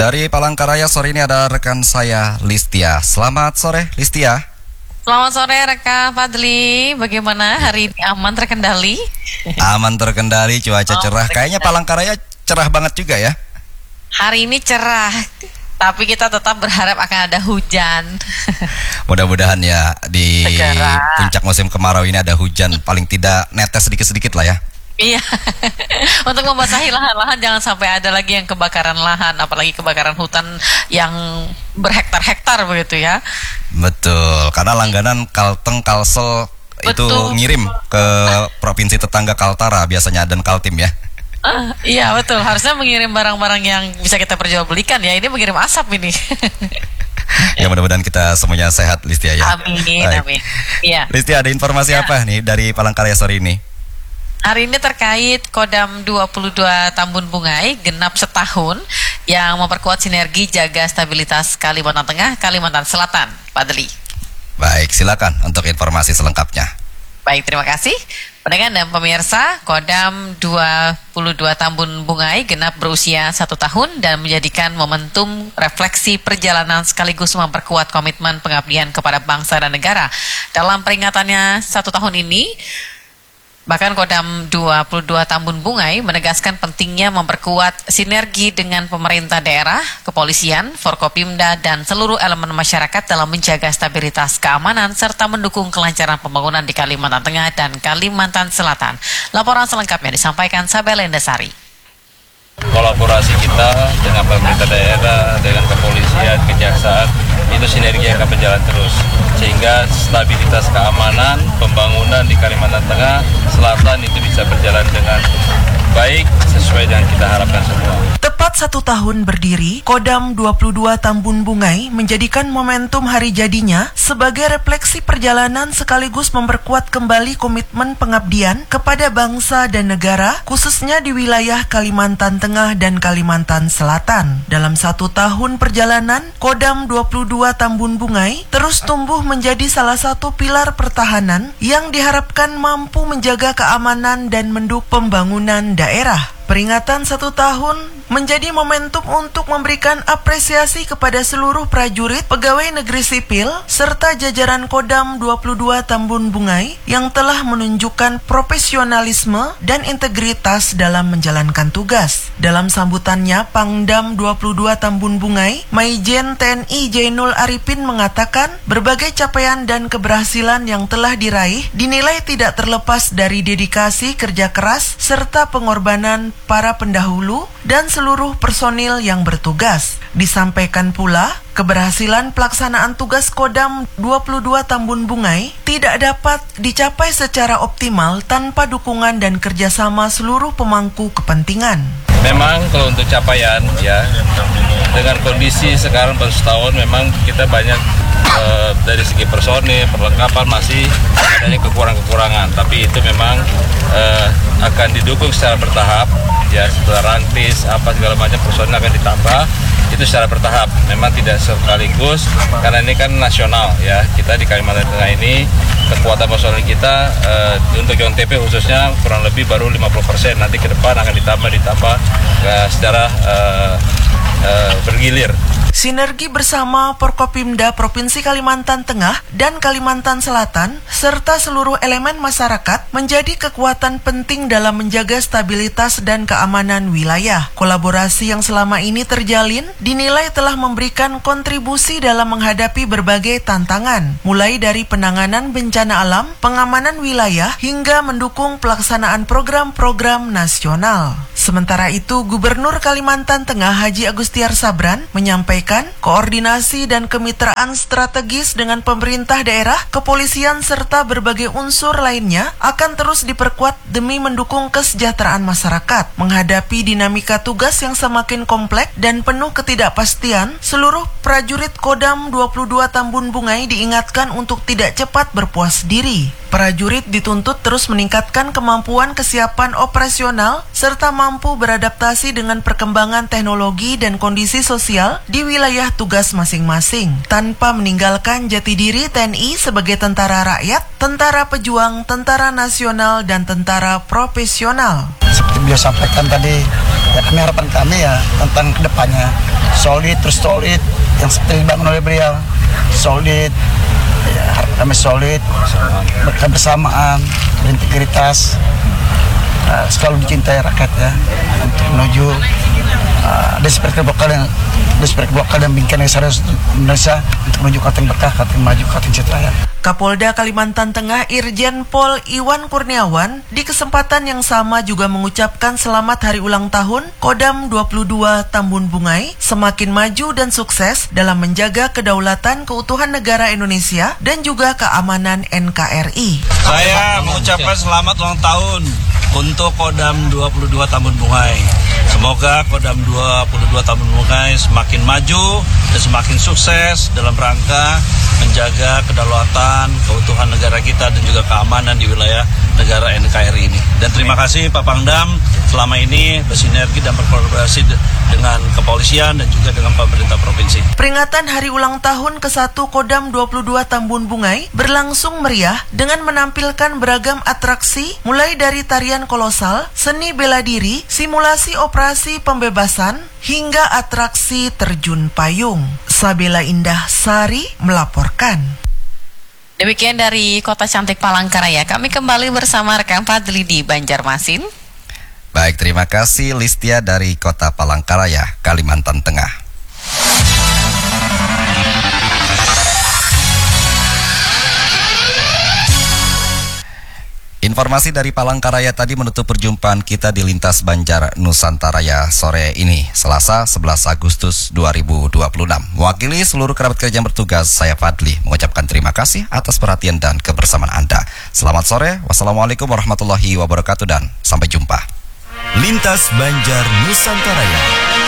Dari Palangkaraya sore ini ada rekan saya Listia. Selamat sore Listia. Selamat sore rekan Fadli. Bagaimana hari ini, aman terkendali? Aman terkendali, cuaca cerah. Kayaknya Palangkaraya cerah banget juga ya. Hari ini cerah, tapi kita tetap berharap akan ada hujan. Mudah-mudahan ya di Segera. puncak musim kemarau ini ada hujan. Paling tidak netes sedikit-sedikit lah ya. Iya. Untuk membasahi lahan-lahan, jangan sampai ada lagi yang kebakaran lahan, apalagi kebakaran hutan yang berhektar-hektar begitu ya. Betul, karena langganan Kalteng, Kalsel itu Betul. ngirim ke provinsi tetangga Kaltara biasanya dan Kaltim ya. Iya betul, harusnya mengirim barang-barang yang bisa kita perjualbelikan ya. Ini mengirim asap ini. Ya mudah-mudahan kita semuanya sehat Listia ya. Amin, Baik. amin. Iya. Listia, ada informasi Ya. apa nih dari Palangkaraya sore ini? Hari ini terkait Kodam 22 Tambun Bungai genap setahun yang memperkuat sinergi jaga stabilitas Kalimantan Tengah, Kalimantan Selatan. Pak Deli. Baik, silakan untuk informasi selengkapnya. Baik, terima kasih. Pendengar dan pemirsa, Kodam 22 Tambun Bungai genap berusia 1 tahun dan menjadikan momentum refleksi perjalanan sekaligus memperkuat komitmen pengabdian kepada bangsa dan negara. Dalam peringatannya 1 tahun ini, bahkan Kodam 22 Tambun Bungai menegaskan pentingnya memperkuat sinergi dengan pemerintah daerah, kepolisian, Forkopimda, dan seluruh elemen masyarakat dalam menjaga stabilitas keamanan serta mendukung kelancaran pembangunan di Kalimantan Tengah dan Kalimantan Selatan. Laporan selengkapnya disampaikan Sabelenda Sari. Kolaborasi kita dengan pemerintah daerah, dengan kepolisian, kejaksaan, itu sinergi yang akan berjalan terus. Sehingga stabilitas keamanan, pembangunan di Kalimantan Tengah, Selatan itu bisa berjalan dengan baik sesuai dengan kita harapkan semua. Tepat 1 tahun berdiri, Kodam 22 Tambun Bungai menjadikan momentum hari jadinya sebagai refleksi perjalanan sekaligus memperkuat kembali komitmen pengabdian kepada bangsa dan negara, khususnya di wilayah Kalimantan Tengah dan Kalimantan Selatan. Dalam 1 tahun perjalanan, Kodam 22 Tambun Bungai terus tumbuh menjadi salah satu pilar pertahanan yang diharapkan mampu menjaga keamanan dan mendukung pembangunan daerah. Peringatan 1 tahun menjadi momentum untuk memberikan apresiasi kepada seluruh prajurit, pegawai negeri sipil, serta jajaran Kodam 22 Tambun Bungai yang telah menunjukkan profesionalisme dan integritas dalam menjalankan tugas. Dalam sambutannya, Pangdam 22 Tambun Bungai, Maijen TNI Jainul Arifin mengatakan berbagai capaian dan keberhasilan yang telah diraih dinilai tidak terlepas dari dedikasi kerja keras serta pengorbanan para pendahulu dan seluruh personil yang bertugas. Disampaikan pula, keberhasilan pelaksanaan tugas Kodam 22 Tambun Bungai tidak dapat dicapai secara optimal tanpa dukungan dan kerjasama seluruh pemangku kepentingan. Memang kalau untuk capaian ya, dengan kondisi sekarang baru setahun, memang kita banyak dari segi personil, perlengkapan masih adanya kekurangan-kekurangan. Tapi itu memang akan didukung secara bertahap. Ya, setelah rantis, segala macam personil akan ditambah. Itu secara bertahap, memang tidak sekaligus karena ini kan nasional ya. Kita di Kalimantan Tengah ini kekuatan personil kita untuk JONTP khususnya kurang lebih baru 50%. Nanti ke depan akan ditambah secara bergilir. Sinergi bersama Forkopimda Provinsi Kalimantan Tengah dan Kalimantan Selatan serta seluruh elemen masyarakat menjadi kekuatan penting dalam menjaga stabilitas dan keamanan wilayah. Kolaborasi yang selama ini terjalin dinilai telah memberikan kontribusi dalam menghadapi berbagai tantangan, mulai dari penanganan bencana alam, pengamanan wilayah, hingga mendukung pelaksanaan program-program nasional. Sementara itu, Gubernur Kalimantan Tengah Haji Agustiar Sabran menyampaikan koordinasi dan kemitraan strategis dengan pemerintah daerah, kepolisian, serta berbagai unsur lainnya akan terus diperkuat demi mendukung kesejahteraan masyarakat. Menghadapi dinamika tugas yang semakin kompleks dan penuh ketidakpastian, seluruh prajurit Kodam 22 Tambun Bungai diingatkan untuk tidak cepat berpuas diri. Prajurit dituntut terus meningkatkan kemampuan kesiapan operasional serta mampu beradaptasi dengan perkembangan teknologi dan kondisi sosial di wilayah tugas masing-masing, tanpa meninggalkan jati diri TNI sebagai tentara rakyat, tentara pejuang, tentara nasional, dan tentara profesional. seperti beliau sampaikan tadi, ya harapan kami ya tentang kedepannya solid, terus solid, yang seperti dibangun oleh beliau solid, ya harapan kami solid, berkebersamaan, berintegritas, selalu dicintai rakyat ya, untuk menuju desperate lokal dan bingkai serius Indonesia untuk menuju Kalteng berkah, Kalteng maju, Kalteng sejahtera. Kapolda Kalimantan Tengah Irjen Pol Iwan Kurniawan di kesempatan yang sama juga mengucapkan selamat hari ulang tahun Kodam 22 Tambun Bungai semakin maju dan sukses dalam menjaga kedaulatan keutuhan negara Indonesia dan juga keamanan NKRI. Saya mengucapkan selamat ulang tahun untuk Kodam 22 Tambun Bungai. Semoga Kodam 22 Tambun Bungai semakin maju dan semakin sukses dalam rangka menjaga kedaulatan, keutuhan negara kita dan juga keamanan di wilayah negara NKRI ini. Dan terima kasih Pak Pangdam selama ini bersinergi dan berkolaborasi dengan kepolisian dan juga dengan pemerintah provinsi. Peringatan hari ulang tahun ke-1 Kodam 22 Tambun Bungai berlangsung meriah dengan menampilkan beragam atraksi mulai dari tarian kolosal, seni bela diri, simulasi operasi pembebasan, hingga atraksi terjun payung. Sabila Indah Sari melaporkan. Demikian dari Kota Cantik Palangkaraya. Kami kembali bersama rekan Fadli di Banjarmasin. Baik, terima kasih Listia dari Kota Palangkaraya, Kalimantan Tengah. Informasi dari Palangkaraya tadi menutup perjumpaan kita di Lintas Banjar Nusantaraya sore ini, Selasa 11 Agustus 2026. Mewakili seluruh kerabat kerja yang bertugas, saya Fadli mengucapkan terima kasih atas perhatian dan kebersamaan Anda. Selamat sore, wassalamualaikum warahmatullahi wabarakatuh dan sampai jumpa. Lintas Banjar Nusantaraya.